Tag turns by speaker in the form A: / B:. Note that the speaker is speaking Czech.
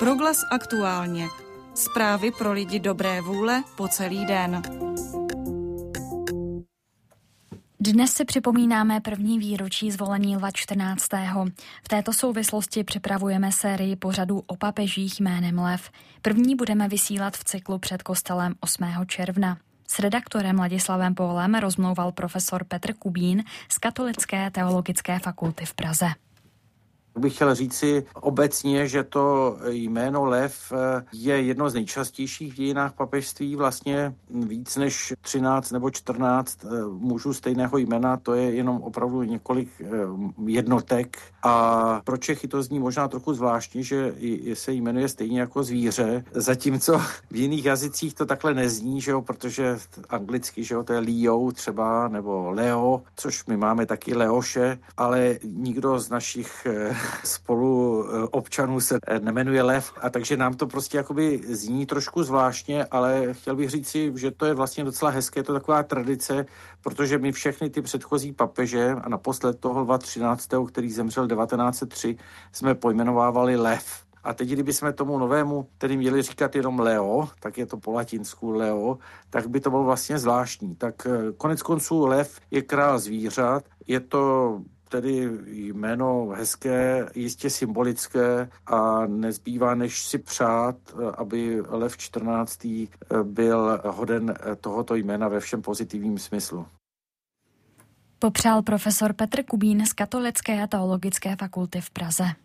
A: Proglas aktuálně. Zprávy pro lidi dobré vůle po celý den.
B: Dnes si připomínáme první výročí zvolení Lva 14. V této souvislosti připravujeme sérii pořadů o papežích jménem Lev. První budeme vysílat v cyklu před kostelem 8. června. S redaktorem Ladislavem Pólem rozmlouval profesor Petr Kubín z Katolické teologické fakulty v Praze.
C: Bych chtěl říci obecně, že to jméno Lev je jedno z nejčastějších v dějinách papežství, vlastně víc než 13 nebo 14 mužů stejného jména, to je jenom opravdu několik jednotek. A pro Čechy to zní možná trochu zvláštně, že se jmenuje stejně jako zvíře, zatímco v jiných jazycích to takhle nezní, že jo, protože anglicky, že jo, to je Leo třeba, nebo Leo, což my máme taky Leoše, ale nikdo z našich spolu občanů se nemenuje Lev, a takže nám to prostě jakoby zní trošku zvláštně, ale chtěl bych říci, že to je vlastně docela hezké, je to taková tradice, protože my všechny ty předchozí papeže a naposled toho Lva 13., který zemřel 1903, jsme pojmenovávali Lev. A teď, kdybychom tomu novému tedy měli říkat jenom Leo, tak je to po latinsku Leo, tak by to bylo vlastně zvláštní. Tak konec konců Lev je král zvířat, je to tedy jméno hezké, jistě symbolické a nezbývá, než si přát, aby Lev 14. byl hoden tohoto jména ve všem pozitivním smyslu.
B: Popřál profesor Petr Kubín z Katolické teologické fakulty v Praze.